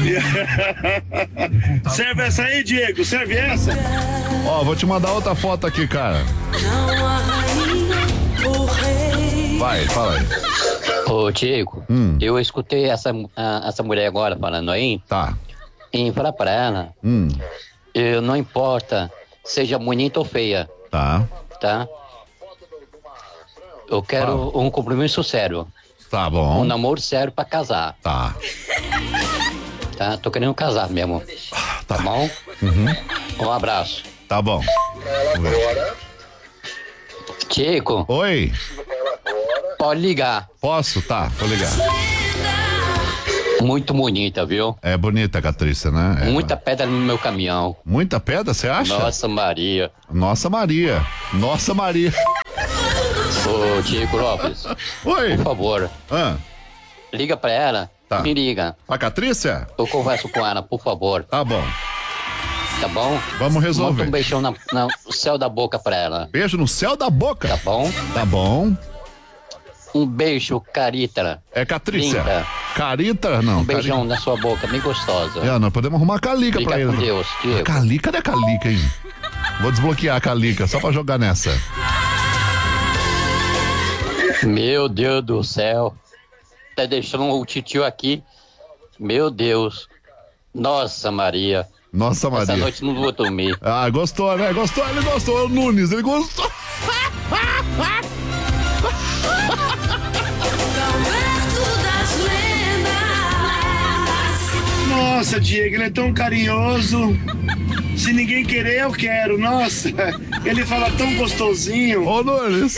Serve essa aí, Diego? Serve essa? Ó, vou te mandar outra foto aqui, cara. Vai, fala aí. Ô, Diego, eu escutei essa mulher agora falando aí. Tá. E falar pra ela, não importa, seja bonita ou feia. Tá. Tá? Eu quero um compromisso sério. Tá bom. Um namoro sério pra casar. Tá. Tá? Tô querendo casar mesmo. Tá bom? Um abraço. Tá bom. Chico. Oi. Pode ligar. Posso? Tá, vou ligar. Muito bonita, viu? É bonita a Catrícia, né? Muita pedra no meu caminhão. Muita pedra, você acha? Nossa Maria. Nossa Maria. Nossa Maria. Ô, Diego Lopes. Oi. Por favor. Liga pra ela. Tá. Me liga. A Catrícia? Eu converso com ela, por favor. Tá bom. Tá bom? Vamos resolver. Manda um beijão no céu da boca pra ela. Beijo no céu da boca? Tá bom? Tá bom. Um beijo, Carita. É Catrícia. Linda. Carita, não. Um beijão na sua boca, bem gostosa. Nós podemos arrumar a Calica Fica pra ele. com Deus, Diego. A Calica não é Calica, hein? Vou desbloquear a Calica, só pra jogar nessa. Meu Deus do céu. Tá deixando o titio aqui. Meu Deus. Nossa Maria. Nossa Maria. Essa noite não vou dormir. Ah, gostou, né? Gostou, ele gostou. O Nunes, ele gostou. Nossa, Diego, ele é tão carinhoso. Se ninguém querer, eu quero. Nossa, ele fala tão gostosinho. Ô, Nunes.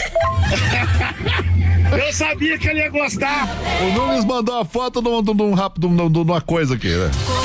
Eu sabia que ele ia gostar. O Nunes mandou a foto de uma coisa aqui, né?